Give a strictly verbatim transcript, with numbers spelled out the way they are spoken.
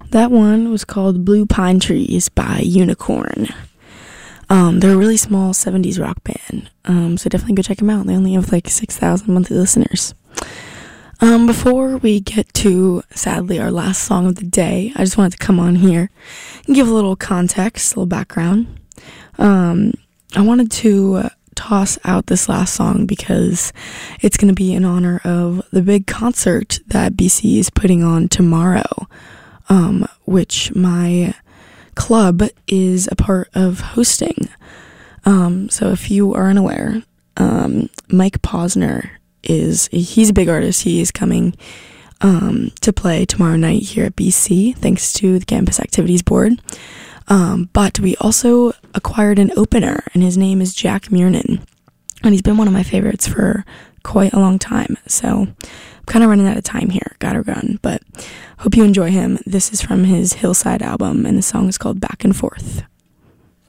That one was called Blue Pine Trees by Unicorn. Um, they're a really small seventies rock band, um, so definitely go check them out. They only have like six thousand monthly listeners. Um, before we get to, sadly, our last song of the day, I just wanted to come on here and give a little context, a little background. Um, I wanted to uh, toss out this last song because it's going to be in honor of the big concert that B C is putting on tomorrow, um, which my club is a part of hosting. Um, so if you are unaware, um, Mike Posner is, he's a big artist. He is coming um, to play tomorrow night here at B C, thanks to the Campus Activities Board. Um, but we also acquired an opener, and his name is Jack Miernan, and he's been one of my favorites for quite a long time. So I'm kind of running out of time here, gotta run, but hope you enjoy him. This is from his Hillside album, and the song is called Back and Forth.